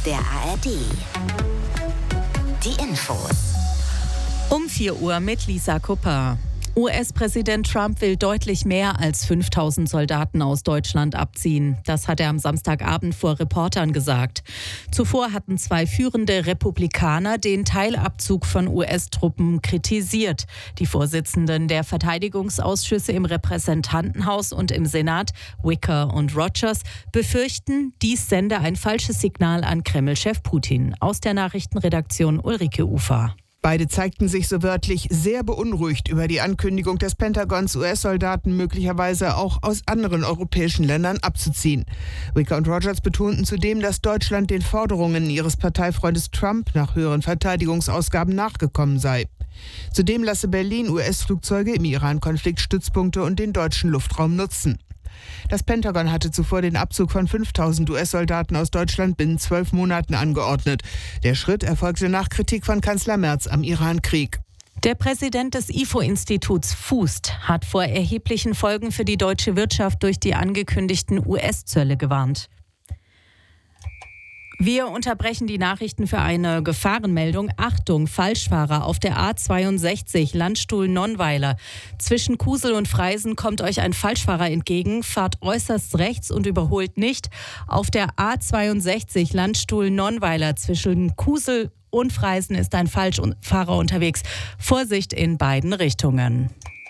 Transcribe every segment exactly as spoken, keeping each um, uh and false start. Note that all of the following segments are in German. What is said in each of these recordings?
der A R D. Die Infos. Um vier Uhr mit Lisa Kupper. U S-Präsident Trump will deutlich mehr als fünftausend Soldaten aus Deutschland abziehen. Das hat er am Samstagabend vor Reportern gesagt. Zuvor hatten zwei führende Republikaner den Teilabzug von U S-Truppen kritisiert. Die Vorsitzenden der Verteidigungsausschüsse im Repräsentantenhaus und im Senat, Wicker und Rogers, befürchten, dies sende ein falsches Signal an Kreml-Chef Putin. Aus der Nachrichtenredaktion Ulrike Ufer. Beide zeigten sich so wörtlich sehr beunruhigt über die Ankündigung des Pentagons, U S-Soldaten möglicherweise auch aus anderen europäischen Ländern abzuziehen. Wicker und Rogers betonten zudem, dass Deutschland den Forderungen ihres Parteifreundes Trump nach höheren Verteidigungsausgaben nachgekommen sei. Zudem lasse Berlin U S-Flugzeuge im Iran-Konflikt Stützpunkte und den deutschen Luftraum nutzen. Das Pentagon hatte zuvor den Abzug von fünftausend U S-Soldaten aus Deutschland binnen zwölf Monaten angeordnet. Der Schritt erfolgte nach Kritik von Kanzler Merz am Iran-Krieg. Der Präsident des I F O-Instituts Fußt hat vor erheblichen Folgen für die deutsche Wirtschaft durch die angekündigten U S-Zölle gewarnt. Wir unterbrechen die Nachrichten für eine Gefahrenmeldung. Achtung, Falschfahrer auf der A zweiundsechzig, Landstuhl Nonnweiler. Zwischen Kusel und Freisen kommt euch ein Falschfahrer entgegen. Fahrt äußerst rechts und überholt nicht. Auf der A zweiundsechzig, Landstuhl Nonnweiler, zwischen Kusel und Freisen ist ein Falschfahrer unterwegs. Vorsicht in beiden Richtungen.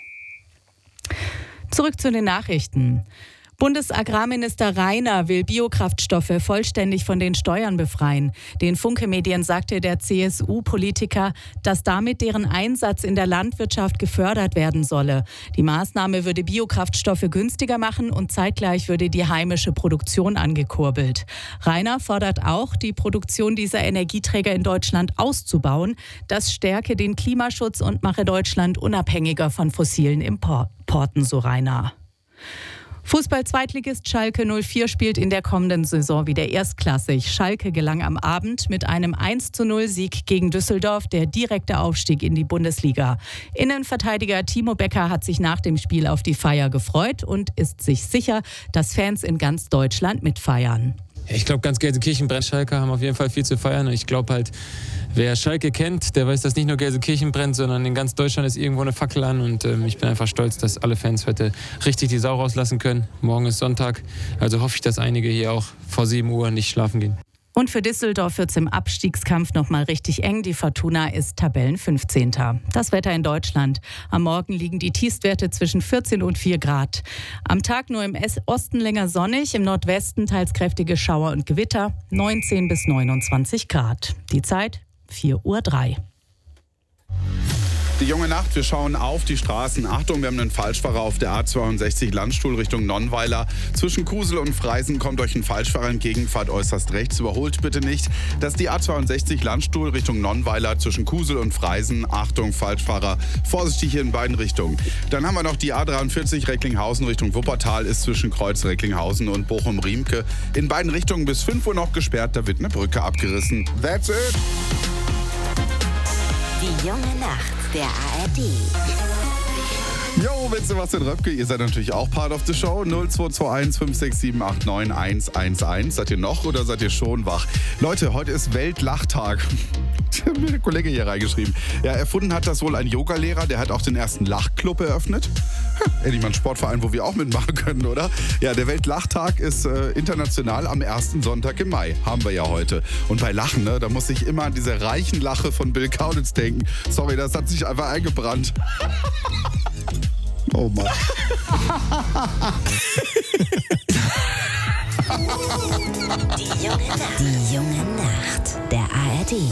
Zurück zu den Nachrichten. Bundesagrarminister Rainer will Biokraftstoffe vollständig von den Steuern befreien. Den Funke-Medien sagte der C S U-Politiker, dass damit deren Einsatz in der Landwirtschaft gefördert werden solle. Die Maßnahme würde Biokraftstoffe günstiger machen und zeitgleich würde die heimische Produktion angekurbelt. Rainer fordert auch, die Produktion dieser Energieträger in Deutschland auszubauen. Das stärke den Klimaschutz und mache Deutschland unabhängiger von fossilen Importen, so Rainer. Fußball-Zweitligist Schalke null vier spielt in der kommenden Saison wieder erstklassig. Schalke gelang am Abend mit einem eins zu null Sieg gegen Düsseldorf der direkte Aufstieg in die Bundesliga. Innenverteidiger Timo Becker hat sich nach dem Spiel auf die Feier gefreut und ist sich sicher, dass Fans in ganz Deutschland mitfeiern. Ich glaube, ganz Gelsenkirchen, brennt. Schalke haben auf jeden Fall viel zu feiern. Ich glaube halt, wer Schalke kennt, der weiß, dass nicht nur Gelsenkirchen brennt, sondern in ganz Deutschland ist irgendwo eine Fackel an. Und ähm, ich bin einfach stolz, dass alle Fans heute richtig die Sau rauslassen können. Morgen ist Sonntag, also hoffe ich, dass einige hier auch vor sieben Uhr nicht schlafen gehen. Und für Düsseldorf wird es im Abstiegskampf nochmal richtig eng. Die Fortuna ist Tabellenfünfzehnter. Das Wetter in Deutschland. Am Morgen liegen die Tiefstwerte zwischen vierzehn und vier Grad. Am Tag nur im Osten länger sonnig, im Nordwesten teils kräftige Schauer und Gewitter. neunzehn bis neunundzwanzig Grad. Die Zeit vier Uhr drei. Die junge Nacht, wir schauen auf die Straßen. Achtung, wir haben einen Falschfahrer auf der A zweiundsechzig Landstuhl Richtung Nonnweiler. Zwischen Kusel und Freisen kommt euch ein Falschfahrer entgegen, fahrt äußerst rechts, überholt bitte nicht. Das ist die A zweiundsechzig Landstuhl Richtung Nonnweiler zwischen Kusel und Freisen. Achtung, Falschfahrer, vorsichtig hier in beiden Richtungen. Dann haben wir noch die A dreiundvierzig Recklinghausen Richtung Wuppertal, ist zwischen Kreuz Recklinghausen und Bochum-Riemke. In beiden Richtungen bis fünf Uhr noch gesperrt, da wird eine Brücke abgerissen. That's it! Die junge Nacht der A R D. Jo, mit Sebastian Röpke, ihr seid natürlich auch Part of the Show. null zwei zwei eins fünf sechs sieben acht neun eins eins eins. Seid ihr noch oder seid ihr schon wach? Leute, heute ist Weltlachtag. Hat mir der Kollege hier reingeschrieben. Ja, erfunden hat das wohl ein Yogalehrer, der hat auch den ersten Lachclub eröffnet. Hm, endlich mal ein Sportverein, wo wir auch mitmachen können, oder? Ja, der Weltlachtag ist äh, international am ersten Sonntag im Mai. Haben wir ja heute. Und bei Lachen, ne, da muss ich immer an diese reichen Lache von Bill Kaulitz denken. Sorry, das hat sich einfach eingebrannt. Oh Mann. Die junge Nacht. Die junge Nacht. Der